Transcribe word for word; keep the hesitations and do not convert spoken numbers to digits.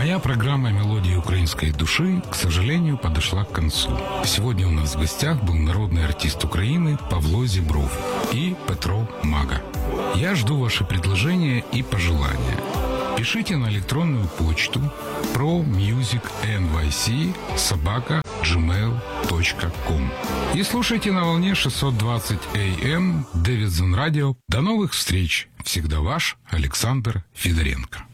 Моя программа «Мелодии украинской души», к сожалению, подошла к концу. Сегодня у нас в гостях был народный артист Украины Павло Зібров и Петро Мага. Я жду ваши предложения и пожелания. Пишите на электронную почту promusicnyc собака джимейл точка ком и слушайте на волне шестьсот двадцать эй эм Дэвидсон Радио. До новых встреч! Всегда ваш Александр Федоренко.